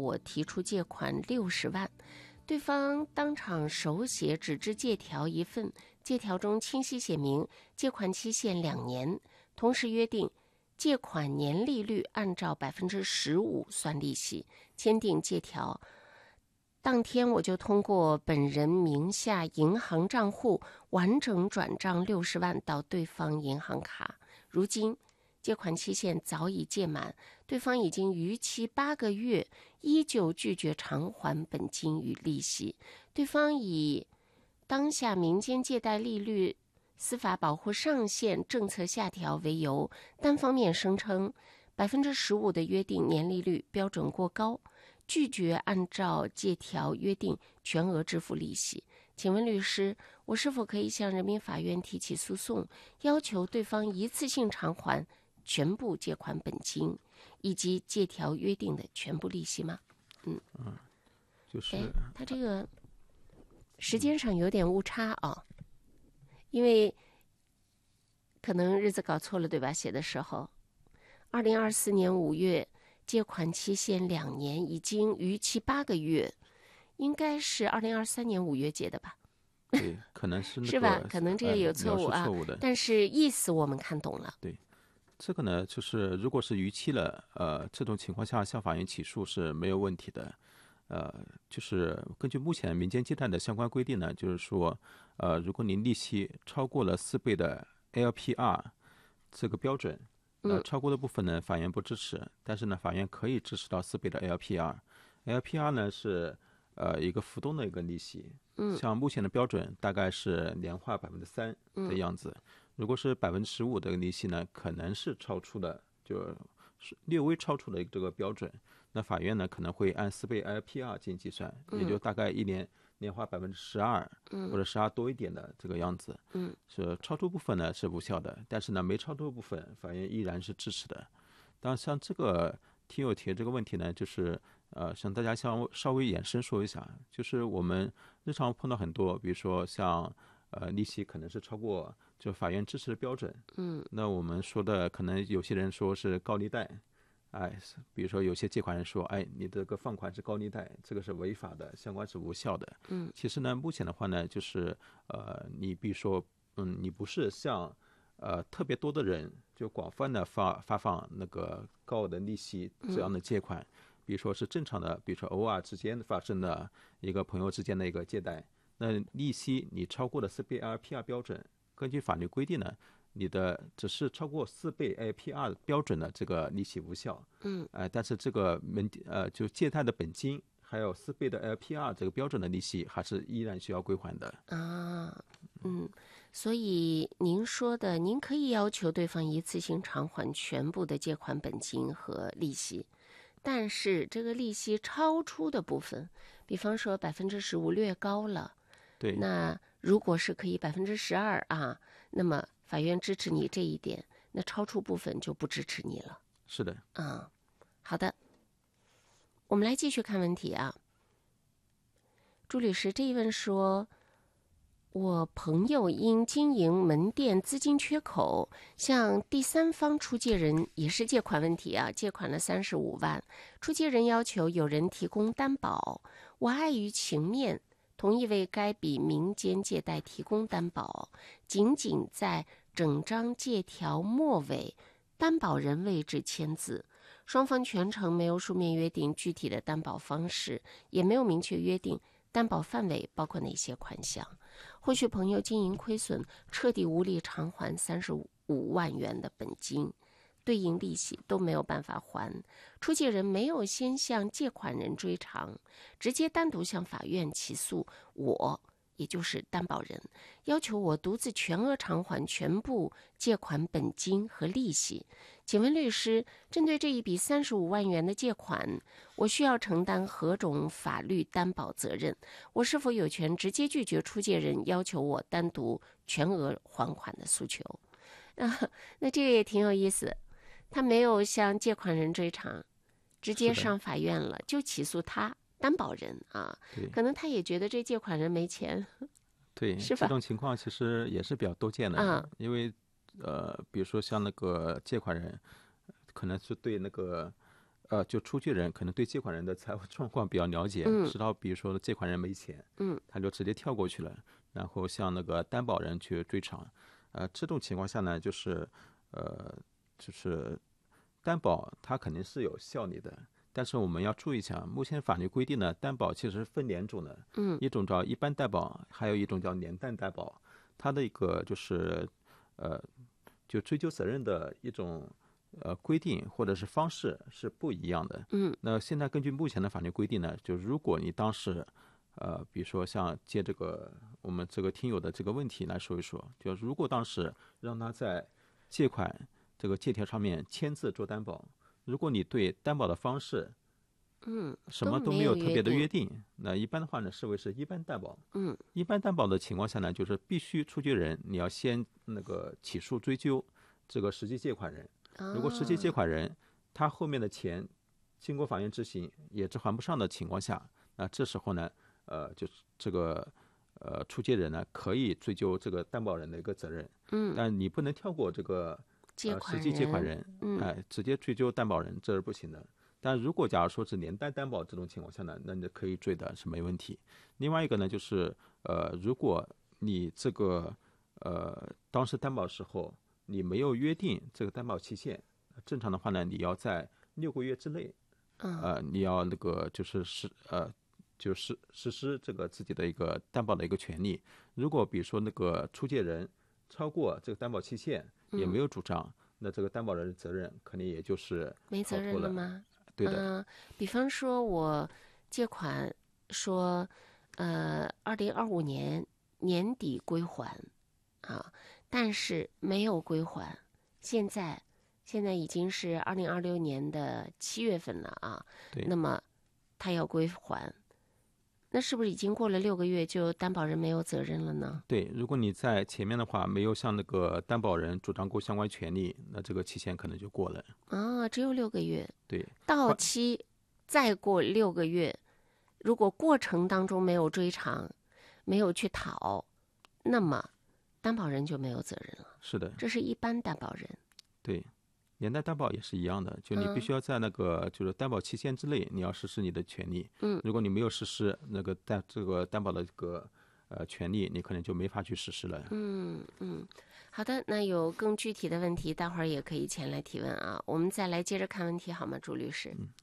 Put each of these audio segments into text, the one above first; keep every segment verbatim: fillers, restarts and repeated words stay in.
我提出借款六十万，对方当场手写纸质借条一份，借条中清晰写明借款期限两年，同时约定借款年利率按照百分之十五算利息。签订借条当天，我就通过本人名下银行账户完整转账六十万到对方银行卡。如今借款期限早已届满，对方已经逾期八个月，依旧拒绝偿还本金与利息。对方以当下民间借贷利率司法保护上限政策下调为由，单方面声称百分之十五的约定年利率标准过高，拒绝按照借条约定全额支付利息。请问律师，我是否可以向人民法院提起诉讼，要求对方一次性偿还全部借款本金以及借条约定的全部利息吗？嗯嗯，就是他这个时间上有点误差啊，因为可能日子搞错了，对吧？写的时候，二零二四年五月，借款期限两年，已经逾期八个月，应该是二零二三年五月结的吧？ 对，可能是那个是吧？可能这个有错误啊， 呃、错误的， 但是意思我们看懂了。 对。这个呢，就是如果是逾期了，呃，这种情况下向法院起诉是没有问题的。呃，就是根据目前民间借贷的相关规定呢，就是说，呃，如果您利息超过了四倍的 L P R 这个标准，呃，超过的部分呢，法院不支持，但是呢，法院可以支持到四倍的 L P R。L P R 呢是呃一个浮动的一个利息， 嗯， 像目前的标准大概是年化百分之三的样子。如果是百分之十五的利息呢，可能是超出了，就是略微超出了这个标准。那法院呢可能会按四倍 L P R 进行计算，也就大概一年年化百分之十二，或者十二多一点的这个样子。 嗯， 是超出部分呢是无效的，但是呢没超出部分，法院依然是支持的。当然，像这个听友提的这个问题呢，就是呃，向大家稍稍微延伸说一下，就是我们日常碰到很多，比如说像呃利息可能是超过就法院支持的标准， 嗯， 那我们说的可能有些人说是高利贷，哎，比如说有些借款人说，哎，你这个放款是高利贷，这个是违法的，相关是无效的。 嗯， 其实呢，目前的话呢，就是呃，你比如说，嗯，你不是像呃特别多的人就广泛的发发放那个高额的利息这样的借款，嗯、比如说是正常的，比如说偶尔之间发生的一个朋友之间的一个借贷，那利息你超过了四倍 L P R 标准，根据法律规定呢，你的只是超过四倍 L P R 标准的这个利息无效， 嗯， 呃，但是这个门呃就借贷的本金还有四倍的 L P R 这个标准的利息还是依然需要归还的啊，嗯，所以您说的，您可以要求对方一次性偿还全部的借款本金和利息，但是这个利息超出的部分，比方说百分之十五略高了， 对， 那如果是可以百分之十二啊，那么法院支持你这一点，那超出部分就不支持你了。 是的， 啊，好的，我们来继续看问题啊。朱律师，这一问说，我朋友因经营门店资金缺口，向第三方出借人也是借款问题啊，借款了三十五万，出借人要求有人提供担保，我碍于情面，同意为该笔民间借贷提供担保，仅仅在整张借条末尾担保人位置签字，双方全程没有书面约定具体的担保方式，也没有明确约定担保范围包括哪些款项。或许朋友经营亏损，彻底无力偿还三十五万元的本金，对应利息都没有办法还，出借人没有先向借款人追偿，直接单独向法院起诉我，也就是担保人，要求我独自全额偿还全部借款本金和利息。请问律师，针对这一笔三十五万元的借款，我需要承担何种法律担保责任？我是否有权直接拒绝出借人要求我单独全额还款的诉求？啊，那这个也挺有意思，他没有向借款人追偿，直接上法院了，就起诉他担保人啊，可能他也觉得这借款人没钱， 对， 是吧？ 这种情况其实也是比较多见的， 啊、 因为呃，比如说像那个借款人，可能是对那个呃，就出借人可能对借款人的财务状况比较了解， 嗯知道比如说借款人没钱， 嗯他就直接跳过去了，然后向那个担保人去追偿。呃，这种情况下呢，就是呃，就是担保它肯定是有效力的，但是我们要注意一下，目前法律规定呢，担保其实分两种的， 嗯一种叫一般担保，还有一种叫连带担保。它的一个就是呃，就追究责任的一种呃规定或者是方式是不一样的。 嗯那现在根据目前的法律规定呢，就如果你当时呃，比如说像借这个我们这个听友的这个问题来说一说，就如果当时让他在借款这个借条上面签字做担保，如果你对担保的方式嗯， 什么都没没有特别的约定。 定，那一般的话呢，视为是一般担保。 嗯一般担保的情况下呢，就是必须出借人你要先那个起诉追究这个实际借款人，如果实际借啊， 款人他后面的钱经过法院执行也是还不上的情况下，那这时候呢，呃，就是这个呃出借人呢可以追究这个担保人的一个责任， 嗯， 但你不能跳过这个借款呃实际借款人， 人， 嗯哎、直接追究担保人，这是不行的。但如果假如说是连带担保这种情况下呢，那你可以追的是没问题。另外一个呢，就是呃，如果你这个呃当时担保时候你没有约定这个担保期限，正常的话呢，你要在六个月之内， 嗯呃，你要那个就是实呃就是实施这个自己的一个担保的一个权利。如果比如说那个出借人超过这个担保期限也没有主张，那这个担保人的责任肯定也就是没责逃脱了。 任了吗？ 对的， 嗯、比方说我借款说，呃，二零二五年年底归还啊，但是没有归还，现在现在已经是二零二六年的七月份了啊， 对那么他要归还，那是不是已经过了六个月，就担保人没有责任了呢？ 对，如果你在前面的话没有向那个担保人主张过相关权利，那这个期限可能就过了。 啊，只有六个月， 对， 到期再过六个月，如果过程当中没有追偿，没有去讨，那么担保人就没有责任了。 是的， 这是一般担保人。 对，连带担保也是一样的，就你必须要在那个就是担保期限之内，你要实施你的权利。 嗯， 如果你没有实施那个担这个担保的这个呃权利，你可能就没法去实施了。 嗯嗯，好的，那有更具体的问题，待会儿也可以前来提问啊。我们再来接着看问题好吗，朱律师？ 嗯，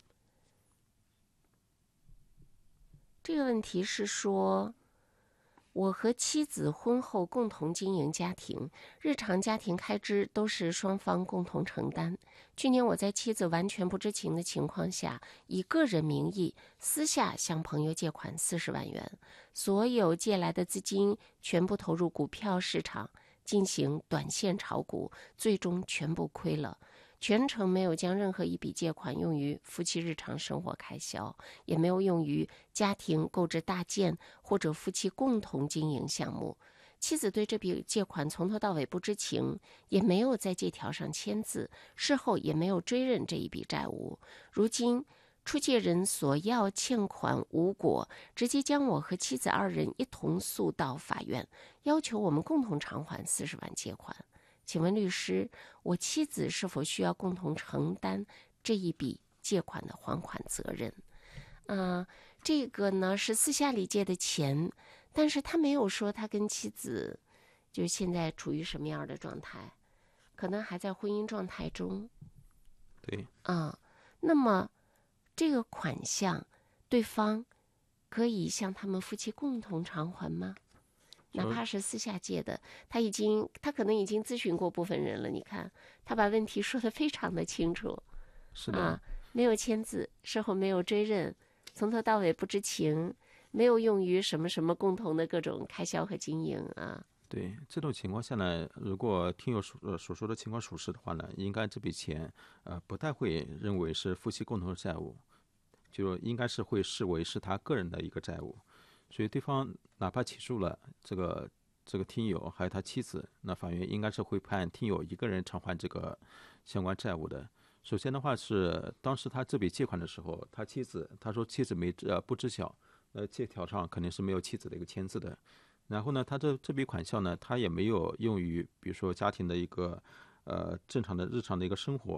这个问题是说，我和妻子婚后共同经营家庭，日常家庭开支都是双方共同承担。去年我在妻子完全不知情的情况下，以个人名义私下向朋友借款四十万元，所有借来的资金全部投入股票市场进行短线炒股，最终全部亏了。全程没有将任何一笔借款用于夫妻日常生活开销，也没有用于家庭购置大件或者夫妻共同经营项目。妻子对这笔借款从头到尾不知情，也没有在借条上签字，事后也没有追认这一笔债务。如今出借人索要欠款无果，直接将我和妻子二人一同诉到法院，要求我们共同偿还四十万借款。请问律师，我妻子是否需要共同承担这一笔借款的还款责任？呃，这个呢是私下里借的钱，但是他没有说他跟妻子就现在处于什么样的状态，可能还在婚姻状态中对， 啊。那么这个款项，对方可以向他们夫妻共同偿还吗？哪怕是私下借的，他已经他可能已经咨询过部分人了。你看，他把问题说得非常的清楚， 是的， 啊，没有签字，事后没有追认，从头到尾不知情，没有用于什么什么共同的各种开销和经营啊。 对，这种情况下呢，如果听友所呃所说的情况属实的话呢，应该这笔钱呃不太会认为是夫妻共同的债务，就应该是会视为是他个人的一个债务。所以对方哪怕起诉了这个这个听友还有他妻子，那法院应该是会判听友一个人偿还这个相关债务的。首先的话是当时他这笔借款的时候，他妻子他说妻子没呃不知晓，呃借条上肯定是没有妻子的一个签字的。然后呢，他这这笔款项呢，他也没有用于比如说家庭的一个呃正常的日常的一个生活，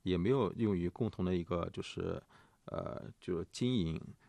也没有用于共同的一个就是呃就经营